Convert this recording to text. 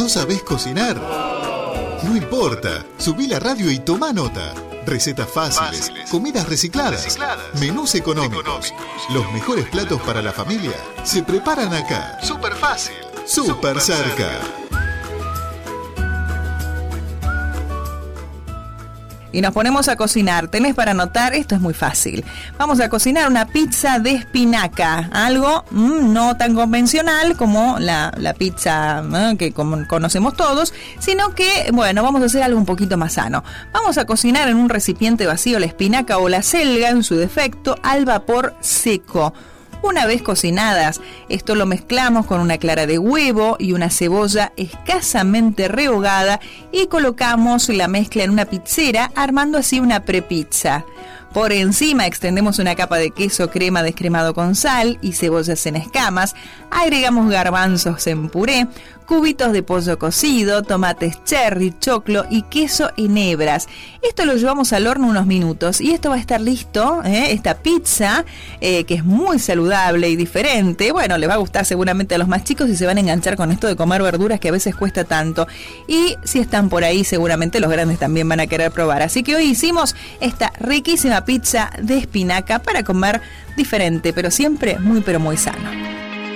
¿No sabés cocinar? No importa, subí la radio y tomá nota. Recetas fáciles, comidas recicladas, menús económicos. Los mejores platos para la familia se preparan acá. Súper fácil. Súper cerca. Y nos ponemos a cocinar. ¿Tenés para anotar? Esto es muy fácil. Vamos a cocinar una pizza de espinaca. Algo no tan convencional como la pizza que conocemos todos, sino que, bueno, vamos a hacer algo un poquito más sano. Vamos a cocinar en un recipiente vacío la espinaca o la selga, en su defecto, al vapor seco. Una vez cocinadas, esto lo mezclamos con una clara de huevo y una cebolla escasamente rehogada y colocamos la mezcla en una pizzera, armando así una prepizza. Por encima extendemos una capa de queso crema descremado con sal y cebollas en escamas, agregamos garbanzos en puré, cubitos de pollo cocido, tomates cherry, choclo y queso en hebras. Esto lo llevamos al horno unos minutos y esto va a estar listo, esta pizza, que es muy saludable y diferente. Bueno, le va a gustar seguramente a los más chicos y se van a enganchar con esto de comer verduras que a veces cuesta tanto. Y si están por ahí, seguramente los grandes también van a querer probar. Así que hoy hicimos esta riquísima pizza de espinaca para comer diferente, pero siempre muy pero muy sano.